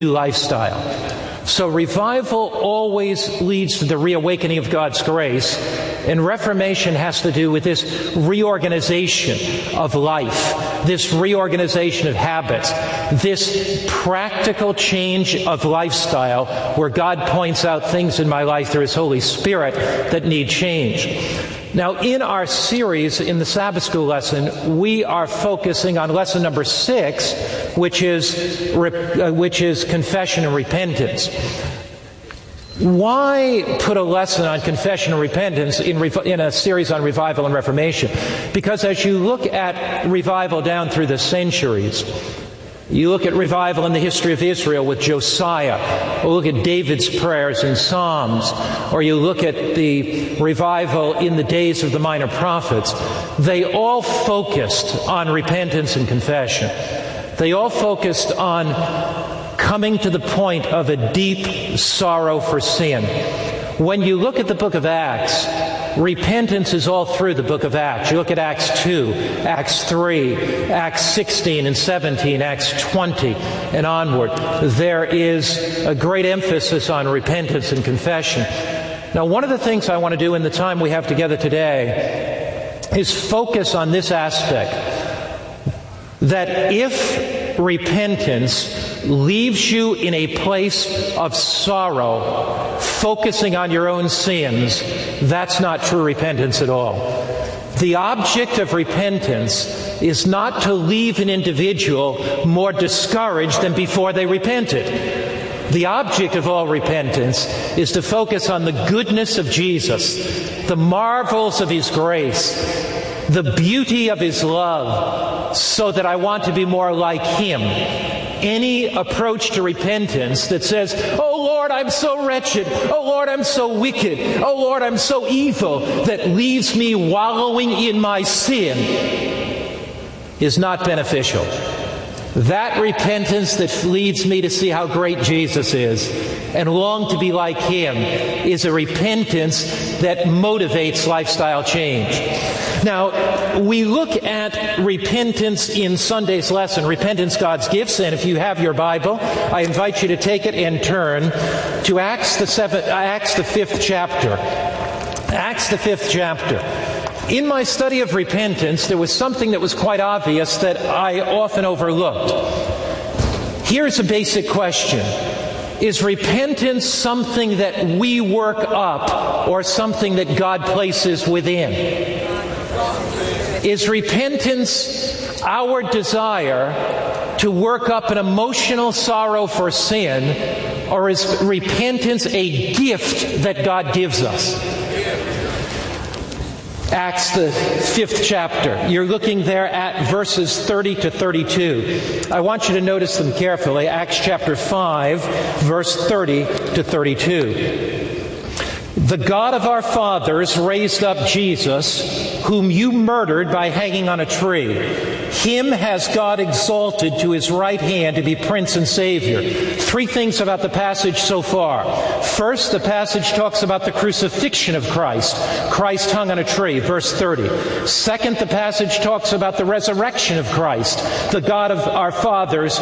lifestyle. So revival always leads to the reawakening of God's grace, and Reformation has to do with this reorganization of life, this reorganization of habits, this practical change of lifestyle where God points out things in my life through His Holy Spirit that need change. Now, in our series, in the Sabbath School lesson, we are focusing on lesson number 6, which is confession and repentance. Why put a lesson on confession and repentance in a series on revival and reformation? Because as you look at revival down through the centuries, you look at revival in the history of Israel with Josiah, or look at David's prayers in Psalms, or you look at the revival in the days of the minor prophets, they all focused on repentance and confession. They all focused on coming to the point of a deep sorrow for sin. When you look at the book of Acts, repentance is all through the book of Acts. You look at Acts 2, Acts 3, Acts 16 and 17, Acts 20 and onward. There is a great emphasis on repentance and confession. Now, one of the things I want to do in the time we have together today is focus on this aspect, that if repentance leaves you in a place of sorrow, focusing on your own sins, that's not true repentance at all. The object of repentance is not to leave an individual more discouraged than before they repented. The object of all repentance is to focus on the goodness of Jesus, the marvels of His grace, the beauty of His love, so that I want to be more like Him. Any approach to repentance that says, "Oh Lord, I'm so wretched. Oh Lord, I'm so wicked. Oh Lord, I'm so evil," that leaves me wallowing in my sin, is not beneficial. That repentance that leads me to see how great Jesus is and long to be like Him is a repentance that motivates lifestyle change. Now, we look at repentance in Sunday's lesson, Repentance, God's Gifts, and if you have your Bible, I invite you to take it and turn to Acts the 5th chapter. Acts the 5th chapter. In my study of repentance, there was something that was quite obvious that I often overlooked. Here's a basic question. Is repentance something that we work up or something that God places within? Is repentance our desire to work up an emotional sorrow for sin, or is repentance a gift that God gives us? Acts the 5th chapter. You're looking there at verses 30 to 32. I want you to notice them carefully. Acts chapter 5, verse 30 to 32. The God of our fathers raised up Jesus, whom you murdered by hanging on a tree. Him has God exalted to His right hand to be Prince and Savior. 3 things about the passage so far. First, the passage talks about the crucifixion of Christ. Christ hung on a tree, verse 30. Second, the passage talks about the resurrection of Christ, the God of our fathers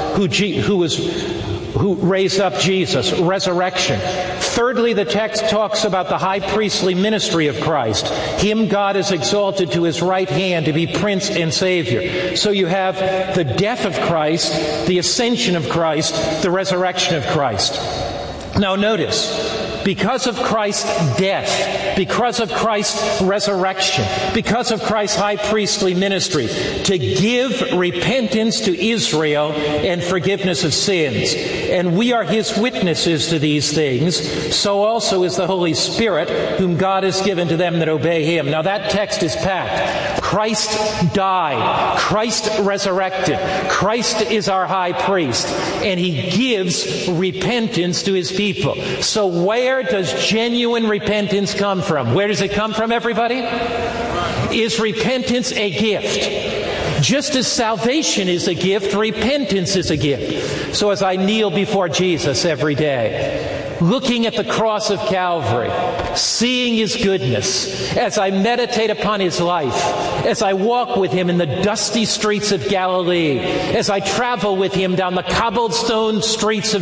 who raised up Jesus, resurrection. Thirdly, the text talks about the high priestly ministry of Christ. Him God is exalted to His right hand to be Prince and Savior. So you have the death of Christ, the ascension of Christ, the resurrection of Christ. Now notice, because of Christ's death, because of Christ's resurrection, because of Christ's high priestly ministry, to give repentance to Israel and forgiveness of sins. And we are His witnesses to these things. So also is the Holy Spirit, whom God has given to them that obey Him. Now that text is packed. Christ died. Christ resurrected. Christ is our high priest. And He gives repentance to His people. So where does genuine repentance come from? Where does it come from, everybody? Is repentance a gift? Just as salvation is a gift, repentance is a gift. So as I kneel before Jesus every day, looking at the cross of Calvary, seeing His goodness, as I meditate upon His life, as I walk with Him in the dusty streets of Galilee, as I travel with Him down the cobblestone streets of